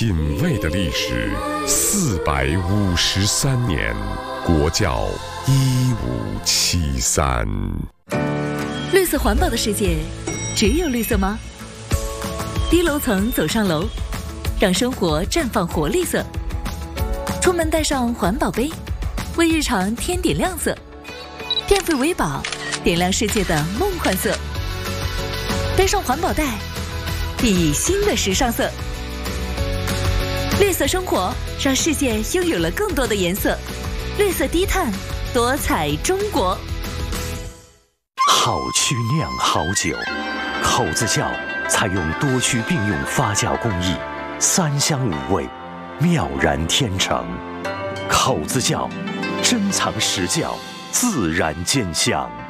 品味的历史453年，国窖1573。 绿色环保的世界，只有绿色吗？低楼层走上楼，让生活绽放活力色。出门带上环保杯，为日常添点亮色。电费为宝，点亮世界的梦幻色。带上环保袋，熠熠新的时尚色。绿色生活，让世界拥有了更多的颜色。绿色低碳，多彩中国。 好曲酿好酒，口子窖采用多曲并用发酵工艺，3香5味，妙然天成。口子窖珍藏实窖，自然见香。